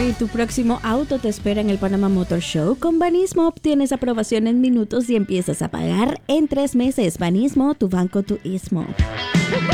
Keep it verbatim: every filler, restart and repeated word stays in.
y tu próximo auto te espera en el Panama Motor Show. Con Banismo obtienes aprobación en minutos y empiezas a pagar en tres meses. Banismo, tu banco, tu ismo.